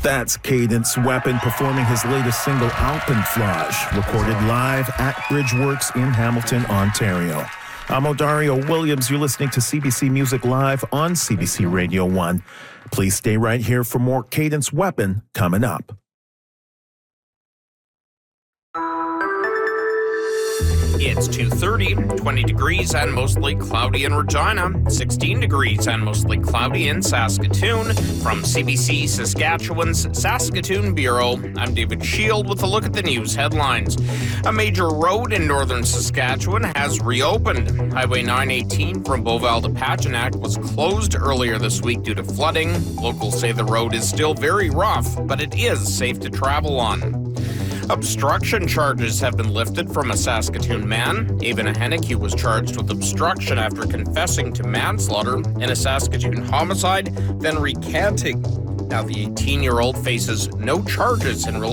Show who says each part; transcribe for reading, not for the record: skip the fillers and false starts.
Speaker 1: That's Cadence Weapon performing his latest single, Alpenflage, recorded live at Bridgeworks in Hamilton, Ontario. I'm Odario Williams. You're listening to CBC Music Live on CBC Radio 1. Please stay right here for more Cadence Weapon coming up.
Speaker 2: It's 2:30, 20 degrees and mostly cloudy in Regina, 16 degrees and mostly cloudy in Saskatoon. From CBC Saskatchewan's Saskatoon Bureau, I'm David Shield with a look at the news headlines. A major road in northern Saskatchewan has reopened. Highway 918 from Beauval to Pagenac was closed earlier this week due to flooding. Locals say the road is still very rough, but it is safe to travel on. Obstruction charges have been lifted from a Saskatoon man. Ava Hennick was charged with obstruction after confessing to manslaughter in a Saskatoon homicide, then recanting. Now the 18-year-old faces no charges in relation